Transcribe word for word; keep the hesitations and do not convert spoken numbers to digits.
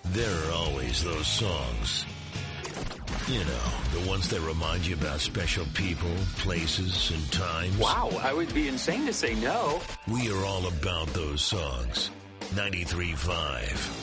There are always those songs. You know, the ones that remind you about special people, places, and times. Wow, I would be insane to say no. We are all about those songs. ninety-three point five